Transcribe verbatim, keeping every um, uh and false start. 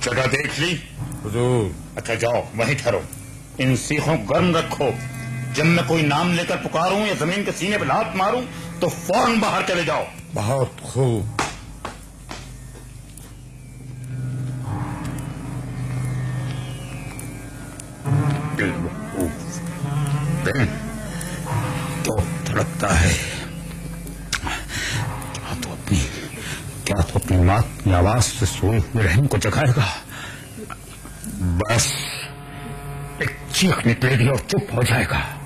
जगह देख ली? हुजूर। अच्छा जाओ वहीं ठहरो, इन सीखों को गर्म रखो। जब मैं कोई नाम लेकर पुकारूं या जमीन के सीने पर लात मारूं तो फौरन बाहर चले जाओ। बहुत खूब। तो धड़कता है, क्या तो अपनी क्या तो अपनी माँ की आवाज से सोए हुए रहम को जगाएगा। बस एक चीख निकलेगी और चुप हो जाएगा।